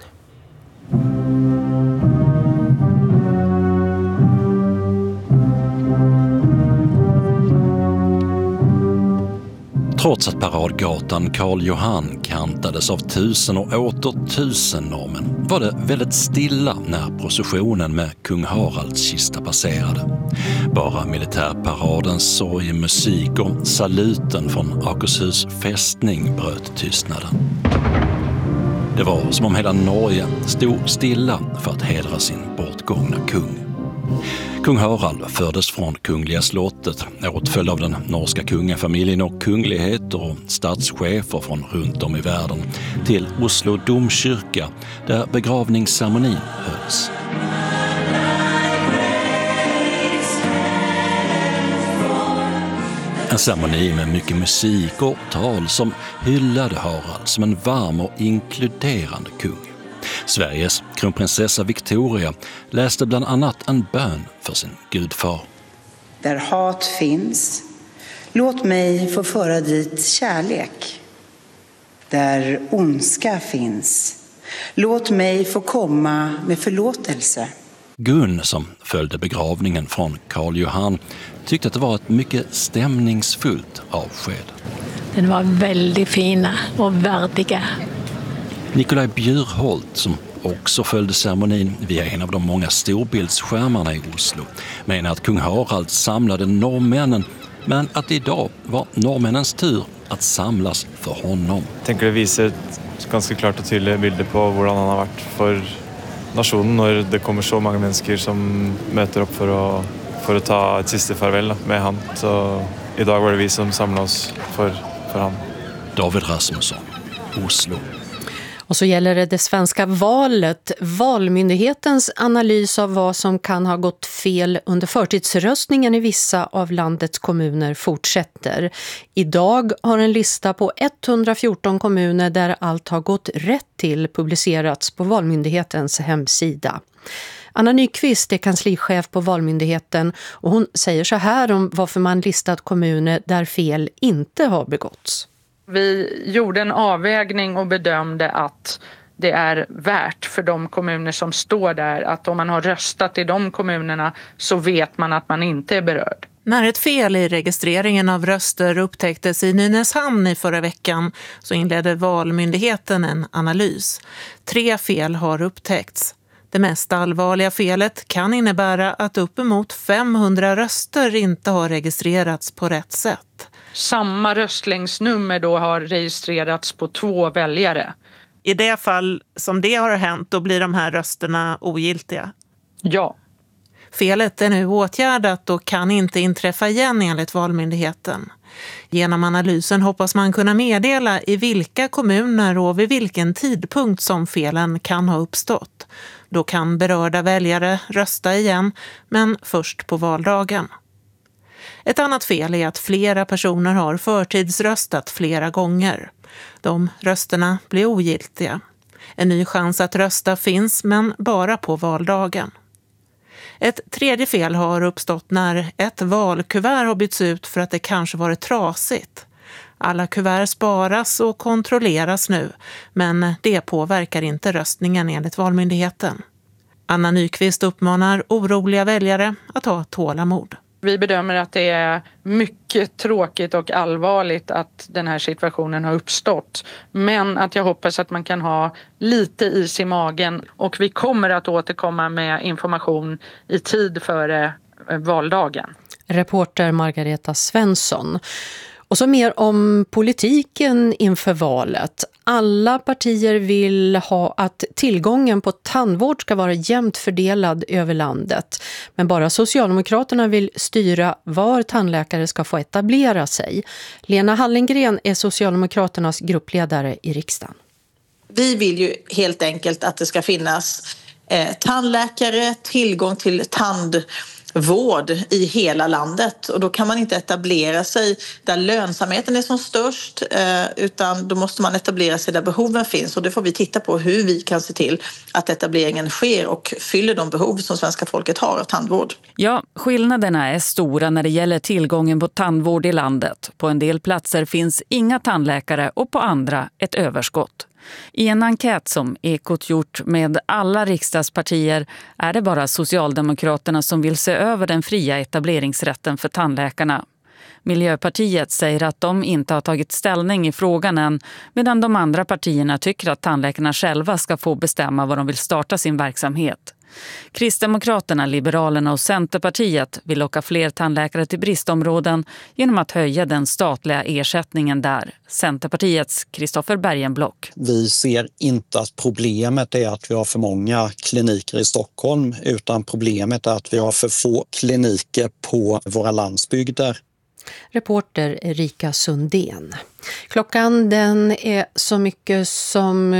Trots att paradgatan Karl Johan kantades av tusen och åter tusen norrmän var det väldigt stilla när processionen med kung Haralds kista passerade. Bara militärparadens sorgmusik och saluten från Akershus fästning bröt tystnaden. Det var som om hela Norge stod stilla för att hedra sin bortgångna kung. Kung Harald fördes från kungliga slottet, åtföljd av den norska kungafamiljen och kungligheter och statschefer från runt om i världen, till Oslo domkyrka där begravningsceremonin hölls. En ceremoni med mycket musik och tal som hyllade Harald som en varm och inkluderande kung. Sveriges kronprinsessa Victoria läste bland annat en bön för sin gudfar. Där hat finns, låt mig få föra dit kärlek. Där ondska finns, låt mig få komma med förlåtelse. Gun, som följde begravningen från Karl Johan, tyckte att det var ett mycket stämningsfullt avsked. Den var väldigt fina och värdiga. Nikolaj Bjurholt, som också följde ceremonin via en av de många storbildsskärmarna i Oslo, menar att kung Harald samlade norrmännen, men att idag var norrmännens tur att samlas för honom. Jag tänker det visar ett ganska klart och tydligt bild på hur han har varit för nationen när det kommer så många människor som möter upp för att, för att ta ett sista farväl med han. Så idag var det vi som samlade oss för, för han. David Rasmusson, Oslo. Och så gäller det det svenska valet. Valmyndighetens analys av vad som kan ha gått fel under förtidsröstningen i vissa av landets kommuner fortsätter. Idag har en lista på etthundrafjorton kommuner där allt har gått rätt till publicerats på Valmyndighetens hemsida. Anna Nyqvist är kanslichef på Valmyndigheten och hon säger så här om varför man listat kommuner där fel inte har begåtts. Vi gjorde en avvägning och bedömde att det är värt för de kommuner som står där att om man har röstat i de kommunerna så vet man att man inte är berörd. När ett fel i registreringen av röster upptäcktes i Nynäshamn i förra veckan så inledde Valmyndigheten en analys. Tre fel har upptäckts. Det mest allvarliga felet kan innebära att uppemot femhundra röster inte har registrerats på rätt sätt. Samma röstlängdsnummer då har registrerats på två väljare. I det fall som det har hänt, då blir de här rösterna ogiltiga? Ja. Felet är nu åtgärdat och kan inte inträffa igen enligt Valmyndigheten. Genom analysen hoppas man kunna meddela i vilka kommuner och vid vilken tidpunkt som felen kan ha uppstått. Då kan berörda väljare rösta igen, men först på valdagen. Ett annat fel är att flera personer har förtidsröstat flera gånger. De rösterna blir ogiltiga. En ny chans att rösta finns, men bara på valdagen. Ett tredje fel har uppstått när ett valkuvert har bytts ut för att det kanske varit trasigt. Alla kuvert sparas och kontrolleras nu, men det påverkar inte röstningen enligt Valmyndigheten. Anna Nyqvist uppmanar oroliga väljare att ha tålamod. Vi bedömer att det är mycket tråkigt och allvarligt att den här situationen har uppstått. Men att jag hoppas att man kan ha lite is i magen. Och vi kommer att återkomma med information i tid före valdagen. Reporter Margareta Svensson. Och så mer om politiken inför valet. Alla partier vill ha att tillgången på tandvård ska vara jämnt fördelad över landet. Men bara Socialdemokraterna vill styra var tandläkare ska få etablera sig. Lena Hallengren är Socialdemokraternas gruppledare i riksdagen. Vi vill ju helt enkelt att det ska finnas eh, tandläkare, tillgång till tandvård i hela landet. Och då kan man inte etablera sig där lönsamheten är som störst, eh, utan då måste man etablera sig där behoven finns. Och det får vi titta på hur vi kan se till att etableringen sker och fyller de behov som svenska folket har av tandvård. Ja, skillnaderna är stora när det gäller tillgången på tandvård i landet. På en del platser finns inga tandläkare och på andra ett överskott. I en enkät som Ekot gjort med alla riksdagspartier är det bara Socialdemokraterna som vill se över den fria etableringsrätten för tandläkarna. Miljöpartiet säger att de inte har tagit ställning i frågan än, medan de andra partierna tycker att tandläkarna själva ska få bestämma var de vill starta sin verksamhet. Kristdemokraterna, Liberalerna och Centerpartiet vill locka fler tandläkare till bristområden genom att höja den statliga ersättningen där. Centerpartiets Kristoffer Bergenblock. Vi ser inte att problemet är att vi har för många kliniker i Stockholm, utan problemet är att vi har för få kliniker på våra landsbygder. Reporter Erika Sundén. Klockan den är så mycket som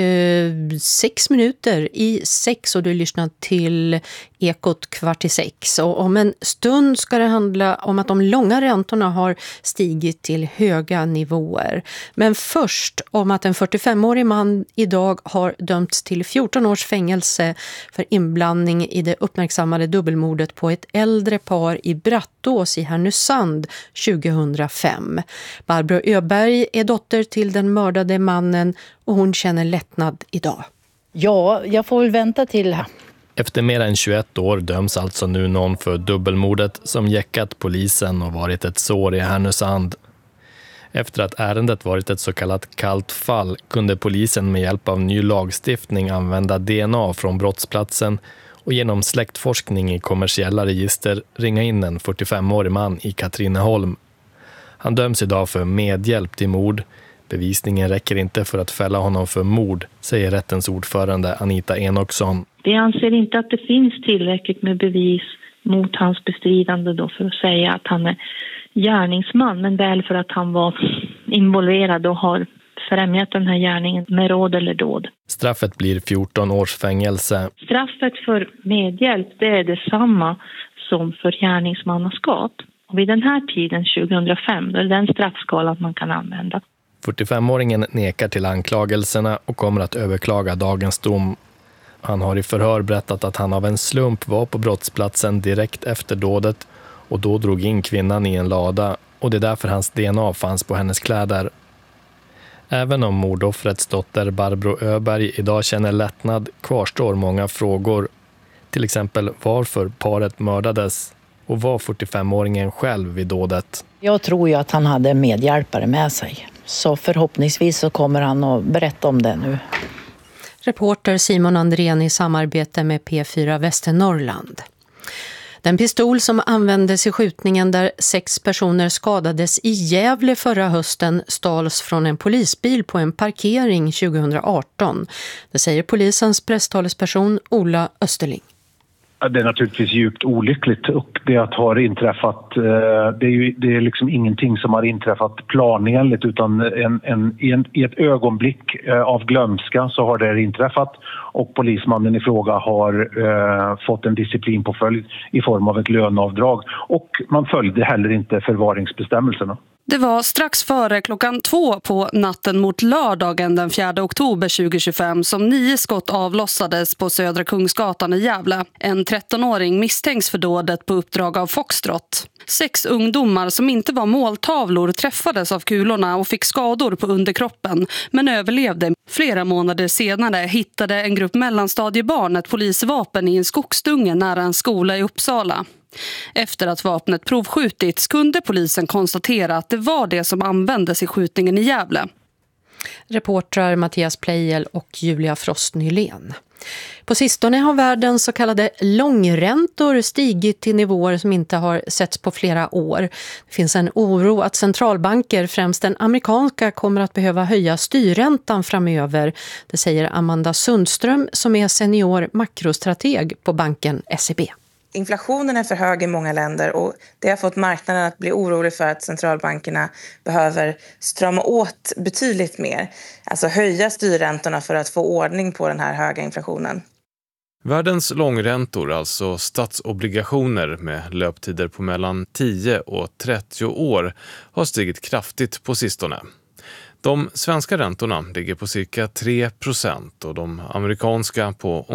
eh, sex minuter i sex och du lyssnar till Ekot kvart i sex. Och om en stund ska det handla om att de långa räntorna har stigit till höga nivåer. Men först om att en fyrtiofemårig man idag har dömts till fjorton års fängelse för inblandning i det uppmärksammade dubbelmordet på ett äldre par i Brattås i Härnösand tjugohundrafem. Barbro Öberg är dotter till den mördade mannen och hon känner lättnad idag. Ja, jag får väl vänta till. Efter mer än tjugoett år döms alltså nu någon för dubbelmordet som jäckat polisen och varit ett sår i Härnösand. Efter att ärendet varit ett så kallat kallt fall kunde polisen med hjälp av ny lagstiftning använda D N A från brottsplatsen och genom släktforskning i kommersiella register ringa in en fyrtiofemårig man i Katrineholm. Han döms idag för medhjälp till mord. Bevisningen räcker inte för att fälla honom för mord, säger rättens ordförande Anita Enoksson. Vi anser inte att det finns tillräckligt med bevis mot hans bestridande då för att säga att han är gärningsman, men väl för att han var involverad och har främjat den här gärningen med råd eller dåd. Straffet blir fjorton års fängelse. Straffet för medhjälp, det är detsamma som för gärningsmannaskap. Och vid den här tiden, tjugohundrafem, då är det den straffskalan man kan använda. fyrtiofemåringen nekar till anklagelserna och kommer att överklaga dagens dom. Han har i förhör berättat att han av en slump var på brottsplatsen direkt efter dådet och då drog in kvinnan i en lada och det är därför hans D N A fanns på hennes kläder. Även om mordoffrets dotter Barbro Öberg idag känner lättnad kvarstår många frågor. Till exempel varför paret mördades och var fyrtiofemåringen själv vid dådet. Jag tror ju att han hade en medhjälpare med sig. Så förhoppningsvis så kommer han att berätta om det nu. Reporter Simon Andrén i samarbete med P fyra Västernorrland. Den pistol som användes i skjutningen där sex personer skadades i Gävle förra hösten stals från en polisbil på en parkering tjugohundraarton. Det säger polisens presstalesperson Ola Österling. Det är naturligtvis djupt olyckligt och det att har inträffat, det är ju det är liksom ingenting som har inträffat planenligt utan en, en, en, i ett ögonblick av glömska så har det inträffat och polismannen i fråga har eh, fått en disciplinpåföljd i form av ett löneavdrag och man följde heller inte förvaringsbestämmelserna. Det var strax före klockan två på natten mot lördagen den fjärde oktober tjugohundratjugofem som nio skott avlossades på Södra Kungsgatan i Gävle. En trettonåring misstänks för dådet på uppdrag av Foxtrot. Sex ungdomar som inte var måltavlor träffades av kulorna och fick skador på underkroppen men överlevde. Flera månader senare hittade en grupp mellanstadiebarn ett polisvapen i en skogsdunge nära en skola i Uppsala. Efter att vapnet provskjutits kunde polisen konstatera att det var det som användes i skjutningen i Gävle. Reportrar Mattias Pleijel och Julia Frost Nylén. På sistone har världens så kallade långräntor stigit till nivåer som inte har setts på flera år. Det finns en oro att centralbanker, främst den amerikanska, kommer att behöva höja styrräntan framöver. Det säger Amanda Sundström som är senior makrostrateg på banken S E B. Inflationen är för hög i många länder och det har fått marknaden att bli orolig för att centralbankerna behöver strama åt betydligt mer. Alltså höja styrräntorna för att få ordning på den här höga inflationen. Världens långräntor, alltså statsobligationer med löptider på mellan tio och trettio år, har stigit kraftigt på sistone. De svenska räntorna ligger på cirka tre procent och de amerikanska på